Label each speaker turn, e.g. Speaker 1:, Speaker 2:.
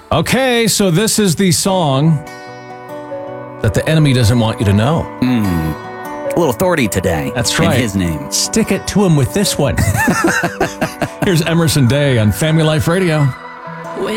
Speaker 1: Okay, so this is the song that the enemy doesn't want you to know.
Speaker 2: A little authority today.
Speaker 1: That's right.
Speaker 2: In his name.
Speaker 1: Stick it to him with this one. Here's Emerson Day on Family Life Radio.